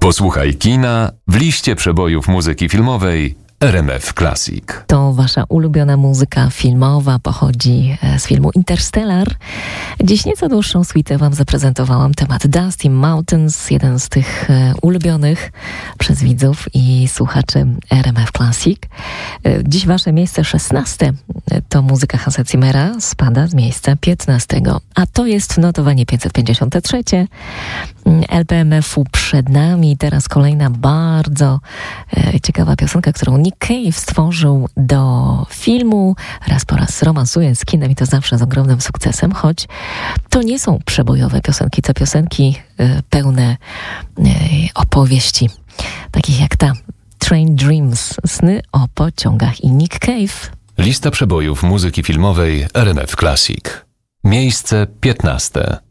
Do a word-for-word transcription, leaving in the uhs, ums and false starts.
Posłuchaj kina w liście przebojów muzyki filmowej R M F Classic. To wasza ulubiona muzyka filmowa, pochodzi z filmu Interstellar. Dziś nieco dłuższą suitę wam zaprezentowałam. Temat Dusty Mountains, jeden z tych ulubionych przez widzów i słuchaczy R M F Classic. Dziś wasze miejsce szesnaste to muzyka Hansa Zimmera, spada z miejsca piętnastego. A to jest notowanie pięćset pięćdziesiąte trzecie L P M F-u przed nami. Teraz kolejna bardzo e, ciekawa piosenka, którą Nick Cave stworzył do filmu. Raz po raz romansuje z kinem i to zawsze z ogromnym sukcesem, choć to nie są przebojowe piosenki, to piosenki e, pełne e, opowieści, takich jak ta Train Dreams, sny o pociągach i Nick Cave. Lista przebojów muzyki filmowej R M F Classic. Miejsce piętnaste.